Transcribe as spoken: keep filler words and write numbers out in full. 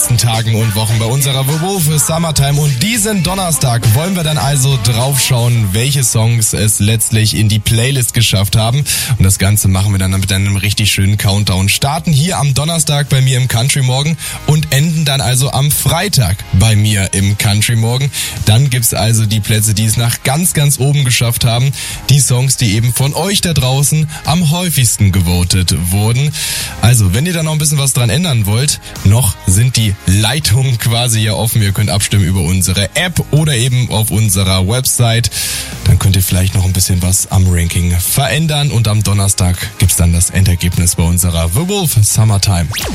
letzten Tagen und Wochen bei unserer The Wolf Summertime. Und diesen Donnerstag wollen wir dann also draufschauen, welche Songs es letztlich in die Playlist geschafft haben. Und das Ganze machen wir dann mit einem richtig schönen Countdown. Starten hier am Donnerstag bei mir im Country Morgen und enden dann also am Freitag bei mir im Country Morgen. Dann gibt's also die Plätze, die es nach ganz, ganz oben geschafft haben. Die Songs, die eben von euch da draußen am häufigsten gewotet wurden. Also, wenn ihr da noch ein bisschen was dran ändern wollt, noch sind die Leitungen quasi ja offen. Ihr könnt abstimmen über unsere App oder eben auf unserer Website. Dann könnt ihr vielleicht noch ein bisschen was am Ranking verändern und am Donnerstag gibt's dann das Endergebnis bei unserer The Wolf Summertime.